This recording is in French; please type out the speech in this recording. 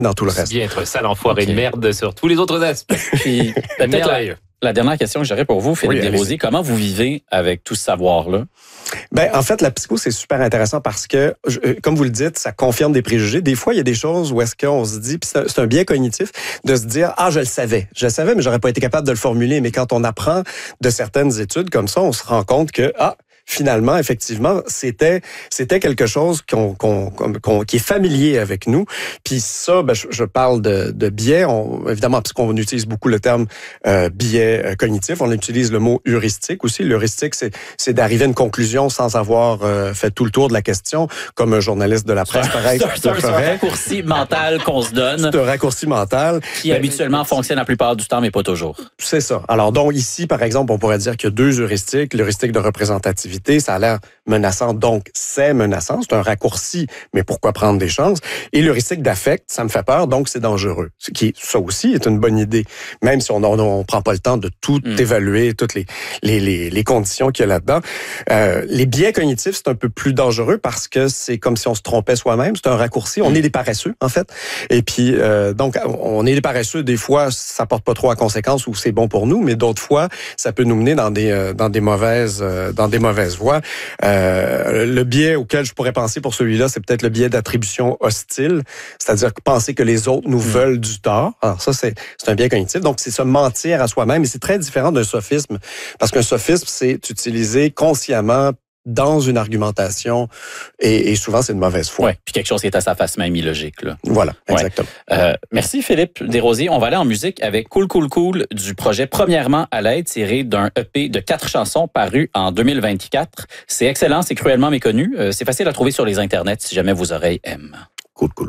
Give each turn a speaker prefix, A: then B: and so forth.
A: dans tout le reste.
B: Bien être sale, enfoiré, de merde sur tous les autres aspects.
C: Puis, peut-être la dernière question que j'aurais pour vous, Philippe Desrosiers, comment vous vivez avec tout ce savoir-là?
A: En fait, la psycho, c'est super intéressant parce que, comme vous le dites, ça confirme des préjugés. Des fois, il y a des choses où est-ce qu'on se dit, puis c'est un biais cognitif, de se dire, je le savais, mais j'aurais pas été capable de le formuler. Mais quand on apprend de certaines études comme ça, on se rend compte que, finalement, effectivement, c'était quelque chose qui est familier avec nous. Puis ça, je parle de biais. Évidemment, parce qu'on utilise beaucoup le terme biais cognitif. On utilise le mot heuristique aussi. L'heuristique, c'est d'arriver à une conclusion sans avoir fait tout le tour de la question, comme un journaliste de la presse, pareil.
C: C'est un raccourci mental qu'on se donne.
A: C'est un raccourci mental.
C: Qui habituellement fonctionne la plupart du temps, mais pas toujours.
A: C'est ça. Alors, donc, ici, par exemple, on pourrait dire qu'il y a deux heuristiques. L'heuristique de représentativité, ça a l'air menaçant, donc c'est menaçant. C'est un raccourci, mais pourquoi prendre des chances? Et l'heuristique d'affect, ça me fait peur, donc c'est dangereux. Ça aussi est une bonne idée, même si on prend pas le temps de tout évaluer, toutes les conditions qu'il y a là-dedans. Les biais cognitifs, c'est un peu plus dangereux parce que c'est comme si on se trompait soi-même. C'est un raccourci. On est des paresseux, en fait. Et puis, donc, on est des paresseux. Des fois, ça porte pas trop à conséquence ou c'est bon pour nous, mais d'autres fois, ça peut nous mener dans des mauvaises voies. Le biais auquel je pourrais penser pour celui-là, c'est peut-être le biais d'attribution hostile, c'est-à-dire penser que les autres nous veulent du tort. Alors ça, c'est un biais cognitif. Donc, c'est se mentir à soi-même, et c'est très différent d'un sophisme, parce qu'un sophisme, c'est utilisé consciemment dans une argumentation, et souvent, c'est de mauvaise foi.
C: Oui, puis quelque chose qui est à sa face même illogique. Là.
A: Voilà, exactement.
C: Merci Philippe Desrosiers. On va aller en musique avec Cool Cool Cool du projet Premièrement à l'aide, tiré d'un EP de 4 chansons paru en 2024. C'est excellent, c'est cruellement méconnu. C'est facile à trouver sur les internets si jamais vos oreilles aiment.
A: Cool Cool.